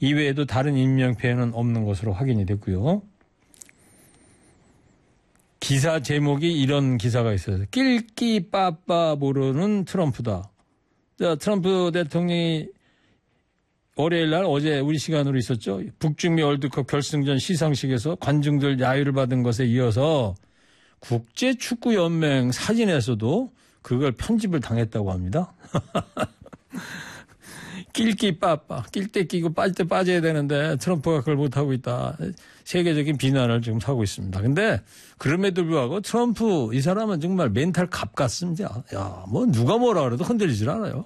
이외에도 다른 인명피해는 없는 것으로 확인이 됐고요. 기사 제목이 이런 기사가 있어요. 낄끼 빠빠 모르는 트럼프다. 자, 트럼프 대통령이 월요일 날 어제 우리 시간으로 있었죠. 북중미 월드컵 결승전 시상식에서 관중들 야유를 받은 것에 이어서 국제축구연맹 사진에서도 그걸 편집을 당했다고 합니다. 낄끼 빠빠, 낄 때 끼고 빠질 때 빠져야 되는데 트럼프가 그걸 못하고 있다. 세계적인 비난을 지금 하고 있습니다. 근데 그럼에도 불구하고 트럼프 이 사람은 정말 멘탈 갑 같습니다. 야, 뭐 누가 뭐라 그래도 흔들리질 않아요.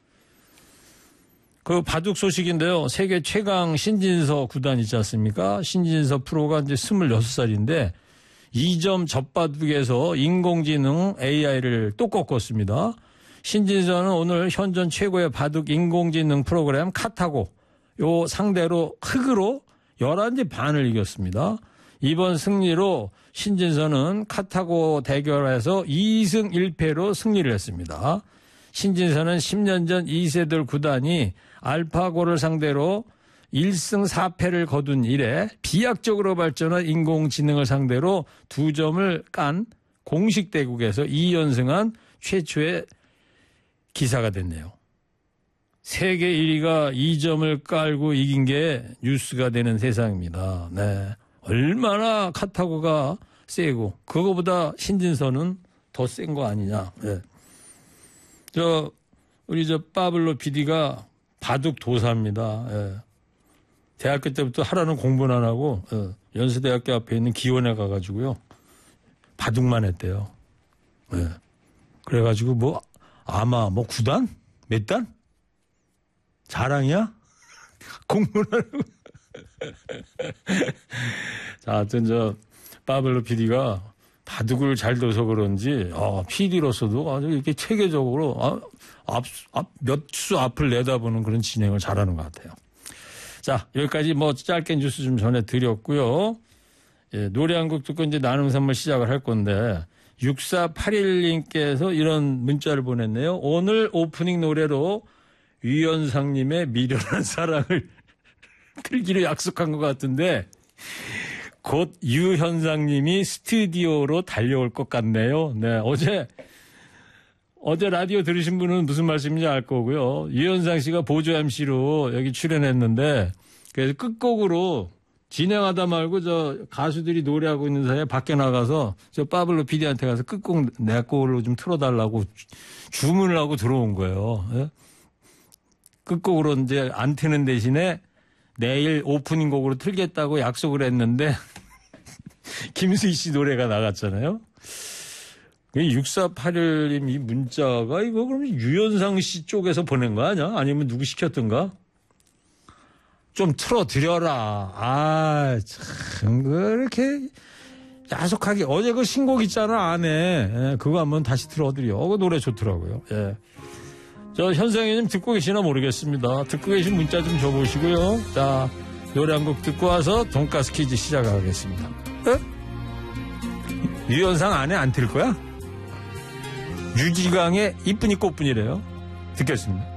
그 바둑 소식인데요. 세계 최강 신진서 구단 있지 않습니까? 신진서 프로가 이제 26살인데 2점 젖바둑에서 인공지능 AI를 또 꺾었습니다. 신진서는 오늘 현존 최고의 바둑 인공지능 프로그램 카타고 요 상대로 흑으로 11대 반을 이겼습니다. 이번 승리로 신진서는 카타고 대결에서 2승 1패로 승리를 했습니다. 신진서는 10년 전 2세들 구단이 알파고를 상대로 1승 4패를 거둔 이래 비약적으로 발전한 인공지능을 상대로 2점을 깐 공식 대국에서 2연승한 최초의 기사가 됐네요. 세계 1위가 2점을 깔고 이긴 게 뉴스가 되는 세상입니다. 네, 얼마나 카타고가 세고 그거보다 신진서는 더 센 거 아니냐. 네. 우리 파블로 PD가 바둑 도사입니다. 예. 대학교 때부터 하라는 공부는 안 하고 연세대학교 앞에 있는 기원에 가가지고요. 바둑만 했대요. 예. 그래가지고 아마 9단? 몇 단? 자랑이야? 공부는 안 하고. 자, 하여튼 파블로 PD가 바둑을 잘 둬서 그런지 PD로서도 아주 이렇게 체계적으로 몇 수 앞을 내다보는 그런 진행을 잘하는 것 같아요. 자, 여기까지 짧게 뉴스 좀 전해드렸고요. 예, 노래 한 곡 듣고 이제 나눔 선물 시작을 할 건데 6481님께서 이런 문자를 보냈네요. 오늘 오프닝 노래로 유현상님의 미련한 사랑을 틀기로 약속한 것 같은데 곧 유현상님이 스튜디오로 달려올 것 같네요. 네, 어제 라디오 들으신 분은 무슨 말씀인지 알 거고요. 유현상 씨가 보조 MC로 여기 출연했는데 그래서 끝곡으로 진행하다 말고 가수들이 노래하고 있는 사이에 밖에 나가서 파블로 PD한테 가서 끝곡 내 곡으로 좀 틀어달라고 주문을 하고 들어온 거예요. 예? 끝곡으로 이제 안 트는 대신에 내일 오프닝 곡으로 틀겠다고 약속을 했는데 김수희 씨 노래가 나갔잖아요. 6481님 이 문자가 이거 그러면 유현상 씨 쪽에서 보낸 거 아니야? 아니면 누구 시켰던가? 좀 틀어드려라. 참 그렇게 야속하게 어제 그 신곡 있잖아 안에 예, 그거 한번 다시 틀어드려. 그 노래 좋더라고요. 예. 현상이님 듣고 계시나 모르겠습니다. 듣고 계신 문자 좀 줘보시고요. 자, 노래 한 곡 듣고 와서 돈가스 퀴즈 시작하겠습니다. 유현상 안에 안 틀 거야? 유지강의 이쁜이 꽃분이래요. 듣겠습니다.